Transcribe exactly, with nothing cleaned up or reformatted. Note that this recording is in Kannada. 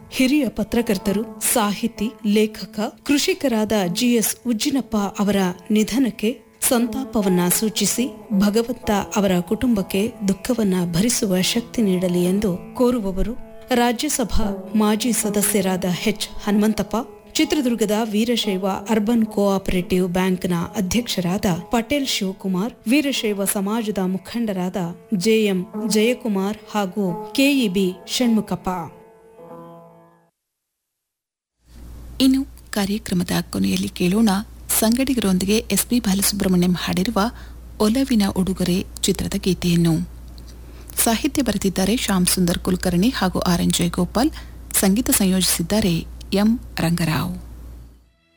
ಹಿರಿಯ ಪತ್ರಕರ್ತರು, ಸಾಹಿತಿ, ಲೇಖಕ, ಕೃಷಿಕರಾದ ಜಿಎಸ್ ಉಜ್ಜಿನಪ್ಪ ಅವರ ನಿಧನಕ್ಕೆ ಸಂತಾಪವನ್ನ ಸೂಚಿಸಿ ಭಗವಂತ ಅವರ ಕುಟುಂಬಕ್ಕೆ ದುಃಖವನ್ನ ಭರಿಸುವ ಶಕ್ತಿ ನೀಡಲಿ ಎಂದು ಕೋರುವವರು ರಾಜ್ಯಸಭಾ ಮಾಜಿ ಸದಸ್ಯರಾದ ಎಚ್ ಹನುಮಂತಪ್ಪ, ಚಿತ್ರದುರ್ಗದ ವೀರಶೈವ ಅರ್ಬನ್ ಕೋಆಪರೇಟಿವ್ ಬ್ಯಾಂಕ್ನ ಅಧ್ಯಕ್ಷರಾದ ಪಟೇಲ್ ಶಿವಕುಮಾರ್, ವೀರಶೈವ ಸಮಾಜದ ಮುಖಂಡರಾದ ಜೆಎಂ ಜಯಕುಮಾರ್ ಹಾಗೂ ಕೆಇಬಿ ಷಣ್ಮುಖಪ್ಪ. ಇನ್ನು ಕಾರ್ಯಕ್ರಮದ ಕೊನೆಯಲ್ಲಿ ಕೇಳೋಣ ಸಂಗಡಿಗರೊಂದಿಗೆ ಎಸ್ಪಿ ಬಾಲಸುಬ್ರಹ್ಮಣ್ಯಂ ಹಾಡಿರುವ ಒಲವಿನ ಉಡುಗೊರೆ ಚಿತ್ರದ ಗೀತೆಯನ್ನು. ಸಾಹಿತ್ಯ ಬರೆದಿದ್ದಾರೆ ಶ್ಯಾಮ್ ಸುಂದರ್ ಕುಲಕರ್ಣಿ ಹಾಗೂ ಆರ್ ಎನ್ ಜಯಗೋಪಾಲ್. ಸಂಗೀತ ಸಂಯೋಜಿಸಿದ್ದಾರೆ ಎಂ ರಂಗರಾವ್.